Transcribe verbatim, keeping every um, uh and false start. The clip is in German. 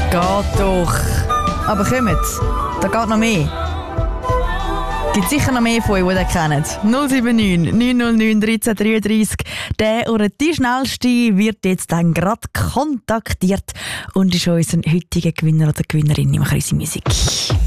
Geht doch. Aber kommt, da geht noch mehr. Es gibt sicher noch mehr von euch, die das kennen. null sieben neun neun null neun eins drei drei drei. Der oder die Schnellste wird jetzt dann gerade kontaktiert und ist unser heutiger Gewinner oder Gewinnerin im Krisi Musik.